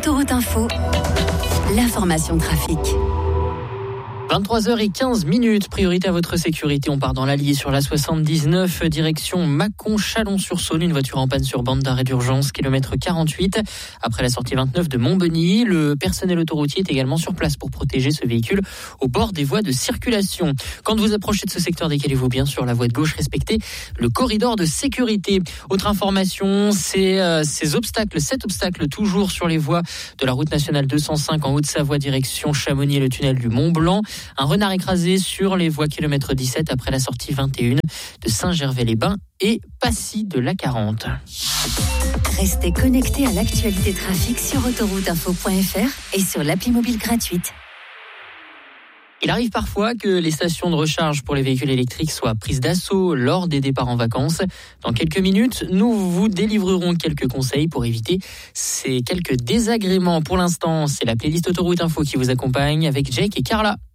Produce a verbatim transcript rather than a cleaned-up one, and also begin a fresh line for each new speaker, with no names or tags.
Autoroute Info, l'information trafic.
vingt-trois heures quinze minutes, priorité à votre sécurité. On part dans l'Allier sur la soixante-dix-neuf, direction Mâcon-Chalon-sur-Saône. Une voiture en panne sur bande d'arrêt d'urgence, kilomètre quarante-huit. Après la sortie vingt-neuf de Montbeny, le personnel autoroutier est également sur place pour protéger ce véhicule au bord des voies de circulation. Quand vous approchez de ce secteur, décalez-vous bien sur la voie de gauche, respectez le corridor de sécurité. Autre information, c'est euh, ces obstacles, sept obstacles toujours sur les voies de la route nationale deux cent cinq en Haute-Savoie, direction Chamonix et le tunnel du Mont-Blanc. Un renard écrasé sur les voies kilomètre dix-sept après la sortie vingt et un de Saint-Gervais-les-Bains et Passy de l'A quarante.
Restez connectés à l'actualité trafic sur autoroute info point f r et sur l'appli mobile gratuite.
Il arrive parfois que les stations de recharge pour les véhicules électriques soient prises d'assaut lors des départs en vacances. Dans quelques minutes, nous vous délivrerons quelques conseils pour éviter ces quelques désagréments. Pour l'instant, c'est la playlist Autoroute Info qui vous accompagne avec Jake et Carla.